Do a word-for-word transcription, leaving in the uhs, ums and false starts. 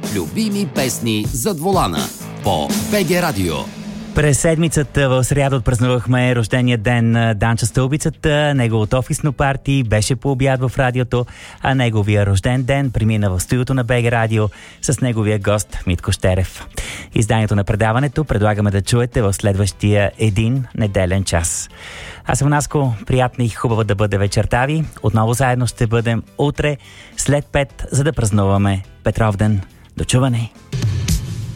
Любими песни зад волана по БГ Радио. През седмицата в сряда отпразнувахме рождения ден на Данчо Стълбицата. Неговото офисно парти беше по обяд в радиото, а неговия рожден ден премина в студиото на БГ Радио с неговия гост Митко Щерев. Изданието на предаването предлагаме да чуете в следващия един неделен час. Аз съм Наско, приятна и хубава да бъде вечерта ви. Отново заедно ще бъдем утре след пет, за да празнуваме Петровден. До чуване!